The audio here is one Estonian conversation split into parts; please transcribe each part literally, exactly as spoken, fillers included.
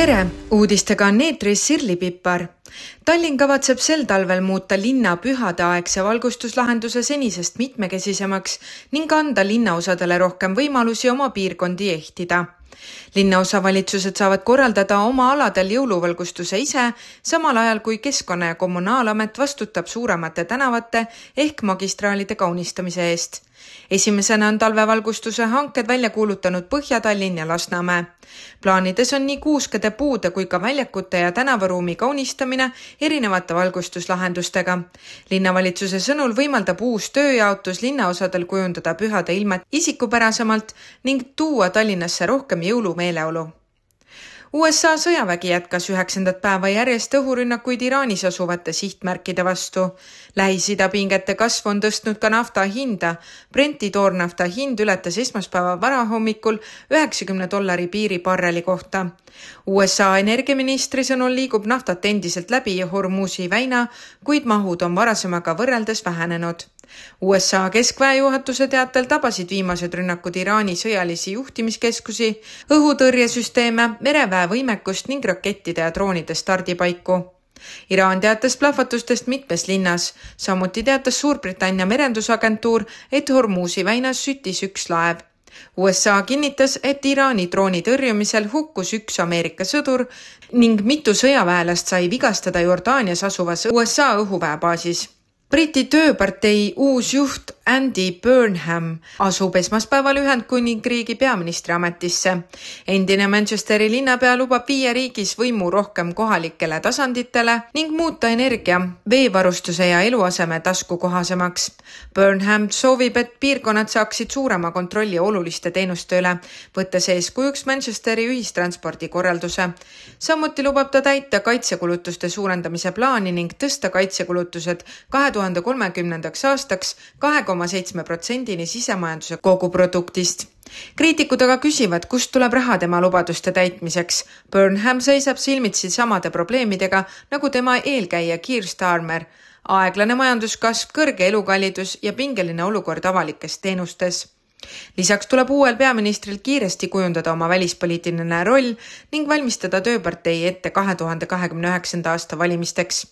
Tere! Uudistega on eetris Sirli Pippar. Tallinn kavatseb sel talvel muuta linna pühadeaegse valgustuslahenduse senisest mitmekesisemaks ning anda linnaosadele rohkem võimalusi oma piirkondi ehtida. Linnaosavalitsused saavad korraldada oma aladel jõuluvalgustuse ise, samal ajal kui Keskkonna- ja Kommunaalamet vastutab suuremate tänavate ehk magistraalide kaunistamise eest. Esimesena on talvevalgustuse hanked välja kuulutanud Põhja-Tallinn ja Lasnamäe. Plaanides on nii kuuskede puude kui ka väljakute ja tänavaruumi kaunistamine erinevate valgustuslahendustega. Linnavalitsuse sõnul võimaldab uus tööjaotus linnaosadel kujundada pühade ilmet isikupärasemalt ning tuua Tallinnasse rohkem jõulumeeleolu. U S A sõjavägi jätkas üheksandat päeva järjest õhurünnakuid Iraanis asuvate sihtmärkide vastu. Lähis-Ida pingete kasv on tõstnud ka nafta hinda. Brenti toornafta hind ületas esmaspäeva varahommikul üheksakümne dollari piiri barreli kohta. U S A energiaministri sõnul liigub naftat endiselt läbi Hormuzi väina, kuid mahud on varasemaga võrreldes vähenenud. U S A keskväejuhatuse teatel tabasid viimased rünnakud Iraani sõjalisi juhtimiskeskusi, õhutõrjesüsteeme, mereväe võimekust ning rakettide ja droonide stardipaiku. Iraan teatas plahvatustest mitmes linnas, samuti teatas Suurbritannia merendusagentuur, et Hormuzi väinas süttis üks laev. U S A kinnitas, et Iraani drooni tõrjumisel hukkus üks Ameerika sõdur ning mitu sõjaväelast sai vigastada Jordaanias asuvas U S A õhuväebaasis. Briti tööpartei uus juht Andy Burnham asub esmaspäeval Ühendkuningriigi peaministri ametisse. Endine Manchesteri linnapea lubab viia riigis võimu rohkem kohalikele tasanditele ning muuta energia, veevarustuse ja eluaseme taskukohasemaks. Burnham soovib, et piirkonnad saaksid suurema kontrolli oluliste teenuste üle, võttes eeskujuks Manchesteri ühistranspordi korralduse. Samuti lubab ta täita kaitsekulutuste suurendamise plaani ning tõsta kaitsekulutused kahe tuhande kolmekümnendaks aastaks kahe koma seitse protsendini sisemajanduse koguproduktist. Kriitikud aga küsivad, kust tuleb raha tema lubaduste täitmiseks. Burnham seisab silmitsi samade probleemidega nagu tema eelkäija Keir Starmer. Aeglane majanduskasv, kõrge elukallidus ja pingeline olukord avalikes teenustes. Lisaks tuleb uuel peaministril kiiresti kujundada oma välispoliitiline roll ning valmistada tööpartei ette kahe tuhande kahekümne üheksanda aasta valimisteks.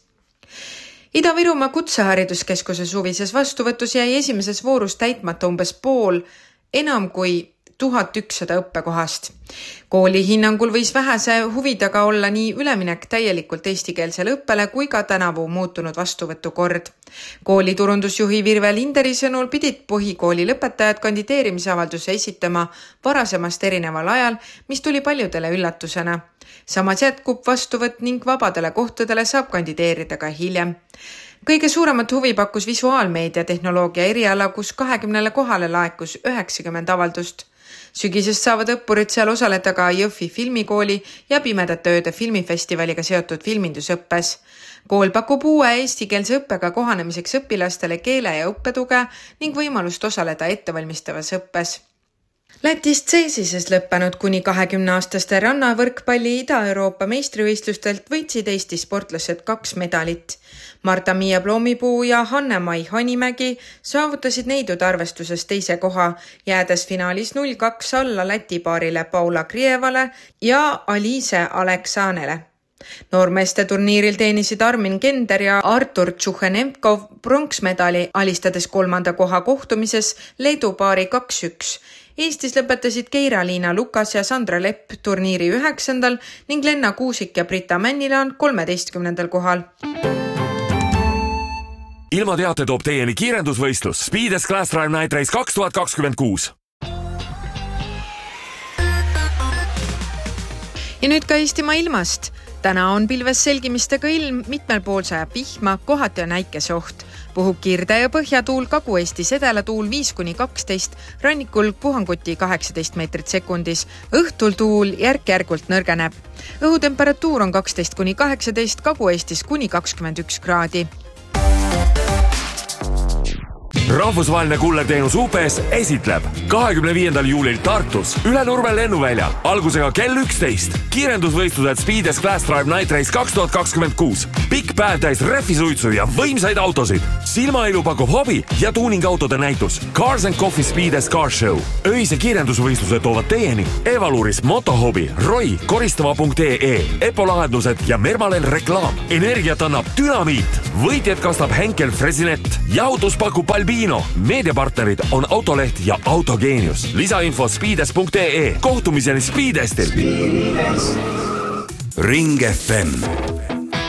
Ida-Virumaa kutsehariduskeskuse suvises vastuvõtus jäi esimeses voorus täitmata umbes pool, enam kui tuhat ükssada õppekohast. Kooli hinnangul võis vähese huvidaga olla nii üleminek täielikult eestikeelsele õppele kui ka tänavu muutunud vastuvõtukord. Kooli turundusjuhi Virve Linderi sõnul pidid põhikooli lõpetajad kandideerimisavalduse esitama varasemast erineval ajal, mis tuli paljudele üllatusena. Samas jätkub vastuvõtt ning vabadele kohtadele saab kandideerida ka hiljem. Kõige suuremat huvi pakkus visuaalmeedia tehnoloogia eriala, kus kahekümnele kohale laekus üheksakümmend avaldust. Sügisest saavad õppurid seal osaleda ka Jõhvi filmikooli ja Pimedate ööde filmifestivaliga seotud filmindusõppes. Kool pakub uue eestikeelse õppega kohanemiseks õpilastele keele ja õppetuge ning võimalust osaleda ettevalmistavas õppes. Lätist seesises lõppenud kuni kahekümne aastaste rannavõrkpalli Ida-Euroopa meistrivõistlustelt võitsid Eesti sportlased kaks medalit. Marta-Miia Ploomipuu ja Hanne-Mai Hanimägi saavutasid neidud arvestuses teise koha, jäädes finaalis null kaks alla Läti paarile Paula Krievale ja Aliise Aleksanele. Noormeeste turniiril teenisid Armin Kender ja Artur Tšuhenemkov pronksmedali, alistades kolmanda koha kohtumises Leedu paari kaks üks. Eestis lõpetasid Keira-Liina Lukas ja Sandra Lepp turniiri üheksandal ning Lenna Kuusik ja Brita Männilaan kolmeteistkümnendal kohal. Ilma teate toob teieni kiirendusvõistlus Speed S Class Drive Night Race kaks tuhat kakskümmend kuus. Ja nüüd ka Eestimaa ilmast. Täna on pilves selgimistega ilm, mitmel pool sajab vihma, kohati on äikeseoht. Puhub kirde ja põhjatuul, Kagu-Eestis edelatuul viis kuni kaksteist, rannikul puhanguti kaheksateist meetrit sekundis. Õhtul tuul järk-järgult nõrgeneb. Õhutemperatuur on kaksteist kuni kaheksateist, Kagu-Eestis kuni kakskümmend üks kraadi. Rahvusvaheline kullerteenus U P S esitleb kahekümne viiendal juulil Tartus üle Nurme lennuväljal algusega kell üksteist. Kiirendusvõistlused Speed S Class Drive Night Race kaks tuhat kakskümmend kuus. Pikk päev täis rehvisuitsu ja võimsaid autosid. Silmailu pakub hobi ja tuuningautode näitus Cars and Coffee Speedes Car Show. Öise kirjandusvõistluse toovad teieni Evaluris, Motohobi, Roy, koristama punkt ee, Epo lahendused ja Mermalen reklaam. Energiat annab Dynamiit. Võitjad kastab Henkel Fresinet. Jahutus pakub Balbino. Meediapartnerid on Autoleht ja Autogeenius. Lisainfo speedes punkt ee. Kohtumiseni Speedestil. Ring F M.